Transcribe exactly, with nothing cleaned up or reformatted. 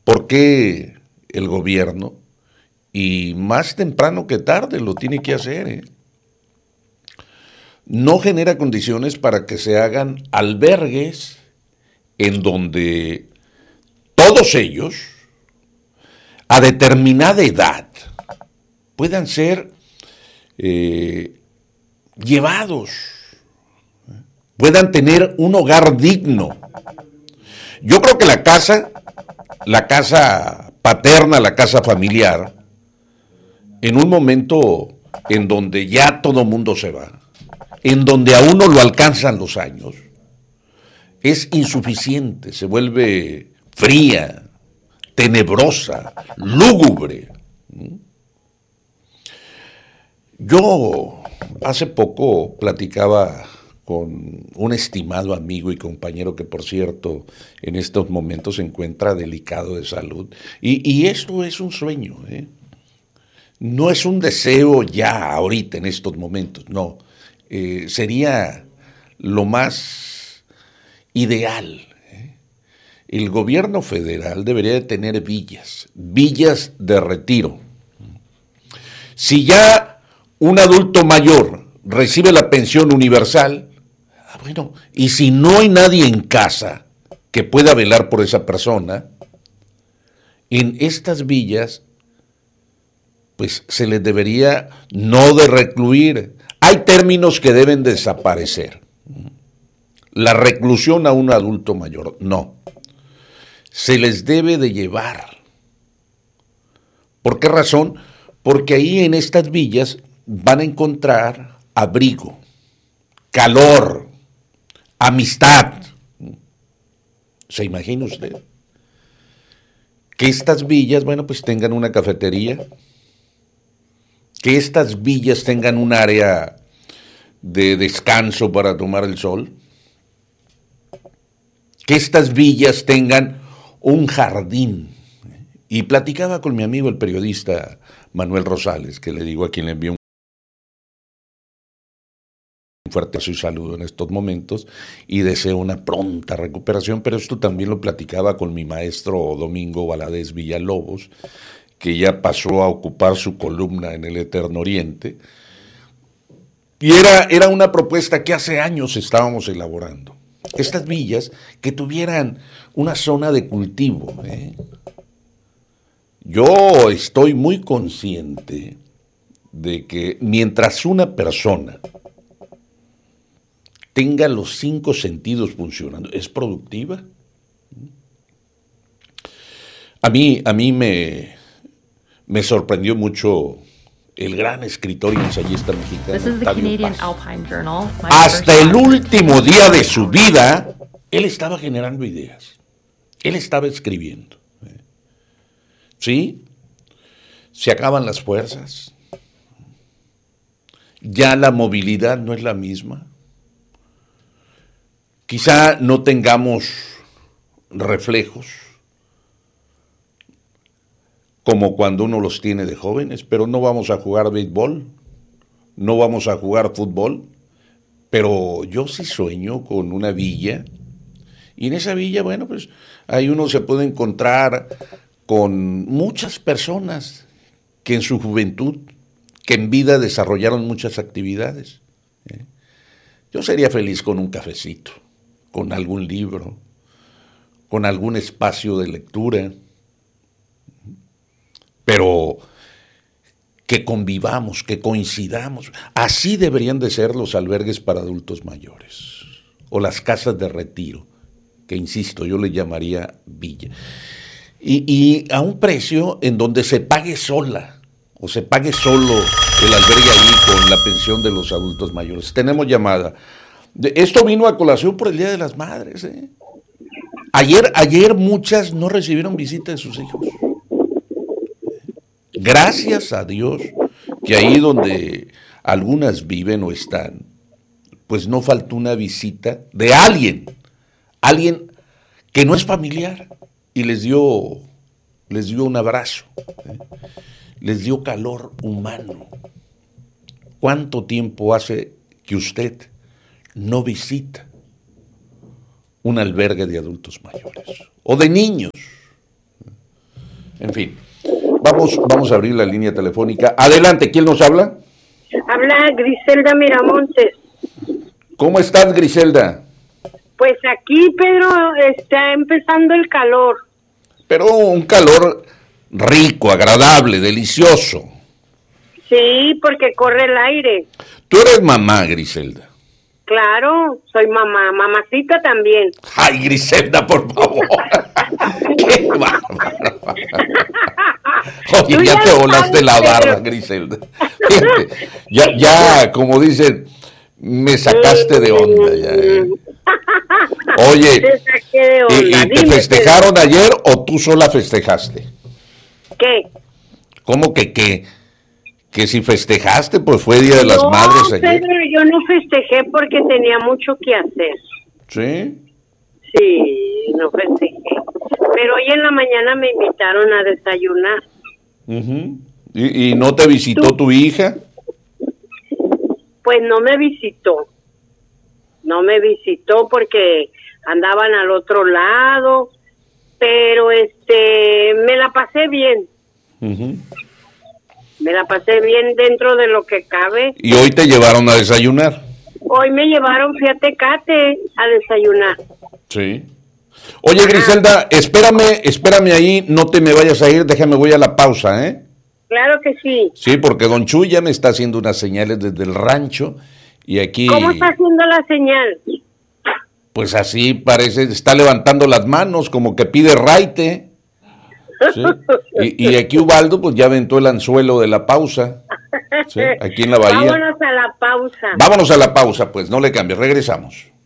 ¿Por qué el gobierno, y más temprano que tarde lo tiene que hacer, eh, no genera condiciones para que se hagan albergues en donde todos ellos, a determinada edad, puedan ser eh, llevados, puedan tener un hogar digno? Yo creo que la casa, la casa paterna, la casa familiar, en un momento en donde ya todo mundo se va, en donde a uno lo alcanzan los años, es insuficiente, se vuelve fría, tenebrosa, lúgubre. Yo hace poco platicaba con un estimado amigo y compañero que, por cierto, en estos momentos se encuentra delicado de salud, y, y esto es un sueño, ¿eh? No es un deseo ya, ahorita, en estos momentos, no. Eh, sería lo más ideal. ¿eh? El gobierno federal debería de tener villas, villas de retiro. Si ya un adulto mayor recibe la pensión universal, ah, bueno, y si no hay nadie en casa que pueda velar por esa persona, en estas villas pues se les debería no de recluir. Hay términos que deben desaparecer. La reclusión a un adulto mayor, no. Se les debe de llevar. ¿Por qué razón? Porque ahí en estas villas van a encontrar abrigo, calor, amistad. ¿Se imagina usted? Que estas villas, bueno, pues tengan una cafetería, que estas villas tengan un área de descanso para tomar el sol, que estas villas tengan un jardín. Y platicaba con mi amigo el periodista Manuel Rosales, que le digo a quien le envío un fuerte abrazo y saludo en estos momentos y deseo una pronta recuperación, pero esto también lo platicaba con mi maestro Domingo Valadez Villalobos, que ya pasó a ocupar su columna en el Eterno Oriente, y era, era una propuesta que hace años estábamos elaborando. Estas villas que tuvieran una zona de cultivo. ¿eh? Yo estoy muy consciente de que mientras una persona tenga los cinco sentidos funcionando, es productiva. A mí, a mí me, me sorprendió mucho el gran escritor y ensayista mexicano Octavio Paz. Hasta el último día de su vida, él estaba generando ideas. Él estaba escribiendo. ¿Sí? Se acaban las fuerzas. Ya la movilidad no es la misma. Quizá no tengamos reflejos como cuando uno los tiene de jóvenes, pero no vamos a jugar béisbol, no vamos a jugar fútbol, pero yo sí sueño con una villa, y en esa villa, bueno, pues ahí uno se puede encontrar con muchas personas que en su juventud, que en vida desarrollaron muchas actividades. ¿eh? Yo sería feliz con un cafecito, con algún libro, con algún espacio de lectura, pero que convivamos, que coincidamos. Así deberían de ser los albergues para adultos mayores, o las casas de retiro, que insisto, yo le llamaría villa. Y, y a un precio en donde se pague sola, o se pague solo el albergue ahí con la pensión de los adultos mayores. Tenemos llamada. Esto vino a colación por el Día de las Madres. ¿eh? Ayer, ayer muchas no recibieron visita de sus hijos. Gracias a Dios que ahí donde algunas viven o están, pues no faltó una visita de alguien, alguien que no es familiar, y les dio, les dio un abrazo, ¿eh? les dio calor humano. ¿Cuánto tiempo hace que usted no visita un albergue de adultos mayores o de niños? En fin, vamos, vamos a abrir la línea telefónica. Adelante, ¿quién nos habla? Habla Griselda Miramontes. ¿Cómo estás, Griselda? Pues aquí, Pedro, está empezando el calor. Pero un calor rico, agradable, delicioso. Sí, porque corre el aire. Tú eres mamá, Griselda. Claro, soy mamá, mamacita también. Ay, Griselda, por favor. Qué bárbaro. Oye, ya, ya te volaste la barra, Griselda. Fíjate, ya, ya, como dicen, me sacaste de onda. Ya, eh. Oye, te saqué de onda. ¿y, y te Dime, festejaron Pedro. ayer o tú sola festejaste? ¿Qué? ¿Cómo que qué? Que si festejaste, pues fue Día de las no, Madres ayer. Pedro, yo no festejé porque tenía mucho que hacer. ¿Sí? Sí, no festejé. Pero hoy en la mañana me invitaron a desayunar. Uh-huh. ¿Y, ¿Y no te visitó ¿Tú? tu hija? Pues no me visitó. No me visitó porque andaban al otro lado. Pero este, me la pasé bien. Uh-huh. Me la pasé bien dentro de lo que cabe. ¿Y hoy te llevaron a desayunar? Hoy me llevaron, fui a Tecate a desayunar. Sí. Oye, Griselda, espérame, espérame ahí, no te me vayas a ir, déjame, voy a la pausa, ¿eh? Claro que sí. Sí, porque don Chuy ya me está haciendo unas señales desde el rancho y aquí... ¿Cómo está haciendo la señal? Pues así parece, está levantando las manos como que pide raite. ¿Sí? Y, y aquí Ubaldo pues ya aventó el anzuelo de la pausa, ¿sí? Aquí en la bahía. Vámonos a la pausa. Vámonos a la pausa, pues, no le cambies, regresamos.